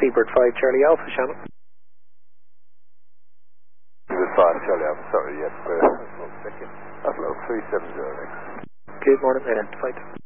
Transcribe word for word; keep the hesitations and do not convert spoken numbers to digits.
Seabird five Charlie Alpha, Shannon. Seabird five Charlie Alpha, sorry, yes. Uh, that's low, three seven zero next. Good morning, identified.